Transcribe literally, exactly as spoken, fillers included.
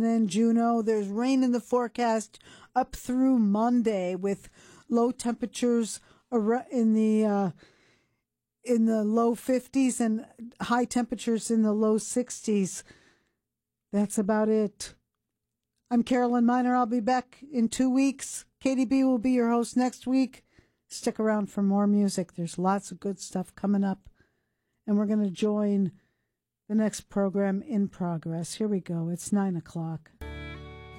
in Juneau. There's rain in the forecast up through Monday with low temperatures in the uh, in the low fifties and high temperatures in the low sixties. That's about it. I'm Carolyn Miner. I'll be back in two weeks. Katie B will be your host next week. Stick around for more music. There's lots of good stuff coming up. And we're going to join the next program in progress. Here we go. It's nine o'clock.